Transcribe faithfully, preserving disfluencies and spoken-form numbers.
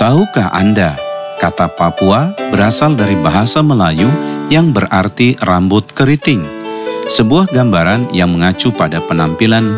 Tahukah Anda, kata Papua berasal dari bahasa Melayu yang berarti rambut keriting, sebuah gambaran yang mengacu pada penampilan